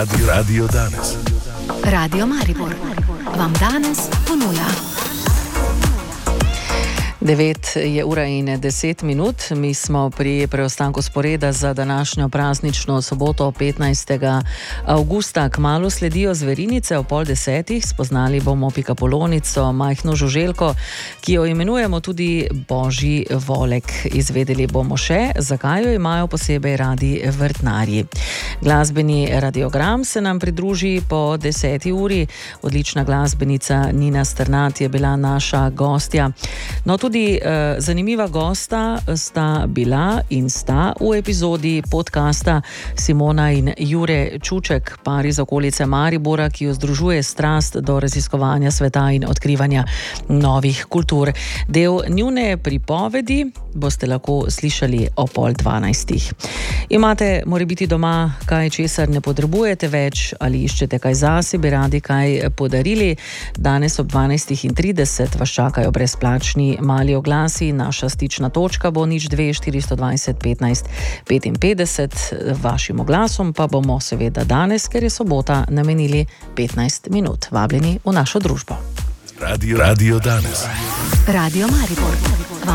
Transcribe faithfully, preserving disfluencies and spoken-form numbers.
Radio danes. Radio Maribor vam danes ponuja. devet je ura in deset minut. Mi smo pri preostanku sporeda za današnjo praznično soboto petnajstega avgusta. Kmalu sledijo zverinice o pol desetih. Spoznali bomo pikapolonico, majhno žuželko, ki jo imenujemo tudi Božji volek. Izvedeli bomo še, zakaj jo imajo posebej radi vrtnarji. Glasbeni radiogram se nam pridruži po deseti uri. Odlična glasbenica Nina Strnad je bila naša gostja. No, tudi Tudi uh, zanimiva gosta sta bila in sta v epizodi podcasta Simona in Jure Čuček, par iz okolice Maribora, ki jo združuje strast do raziskovanja sveta in odkrivanja novih kultur. Del njune pripovedi boste lahko slišali o pol dvanajstih. Imate morebiti doma kaj, česar ne potrebujete več, ali iščete kaj zase, bi radi kaj podarili. Danes ob dvanajstih in trideset vas čakajo brezplačni mali oglasi. Naša stična točka bo nič dve štiristo dvajset petnajst petinpetdeset. Vašim oglasom pa bomo seveda danes, ker je sobota, namenili petnajst minut. Vabljeni v našo družbo. Radio, radio danes. Radio Maribor.